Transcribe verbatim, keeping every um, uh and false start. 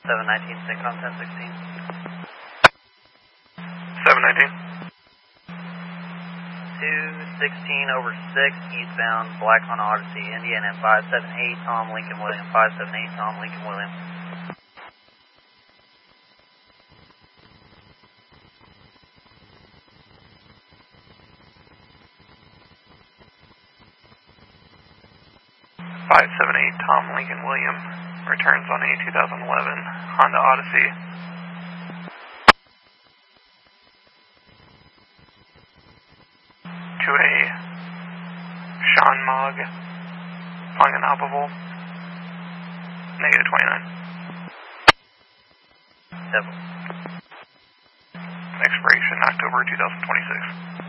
seven nineteen, six on ten sixteen. seven nineteen. two sixteen over six, eastbound, Black on Odyssey, Indiana, five seven eight, Tom Lincoln William, five seven eight, Tom Lincoln William. five seven eight, Tom Lincoln William, returns on a two thousand eleven Honda Odyssey. To a Sean Mogg, Ponganapaville, negative twenty-nine. Devil. Expiration October two thousand twenty-six.